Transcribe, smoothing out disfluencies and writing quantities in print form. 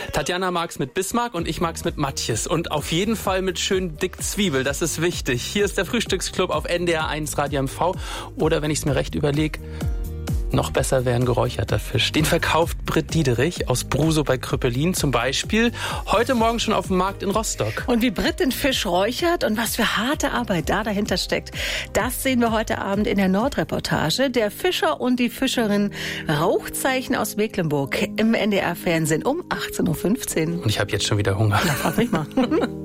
Tatjana mag's mit Bismarck und ich mag's mit Matjes. Und auf jeden Fall mit schön dick Zwiebel, das ist wichtig. Hier ist der Frühstücksclub auf NDR 1 Radio MV. Oder wenn ich es mir recht überlege, noch besser wäre ein geräucherter Fisch. Den verkauft Britt Diederich aus Brusow bei Krüppelin zum Beispiel. Heute Morgen schon auf dem Markt in Rostock. Und wie Britt den Fisch räuchert und was für harte Arbeit da dahinter steckt, das sehen wir heute Abend in der Nordreportage. Der Fischer und die Fischerin, Rauchzeichen aus Mecklenburg im NDR-Fernsehen um 18.15 Uhr. Und ich habe jetzt schon wieder Hunger. Na, frag mich mal.